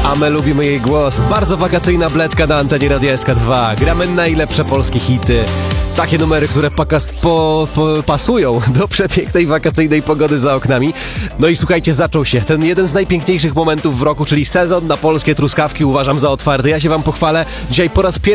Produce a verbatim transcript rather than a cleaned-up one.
A my lubimy jej głos. Bardzo wakacyjna bledka na antenie Radia S K dwa. Gramy najlepsze polskie hity. Takie numery, które pakas, po, po, pasują do przepięknej wakacyjnej pogody za oknami. No i słuchajcie, zaczął się ten jeden z najpiękniejszych momentów w roku, czyli sezon na polskie truskawki uważam za otwarty. Ja się wam pochwalę. Dzisiaj po raz pierwszy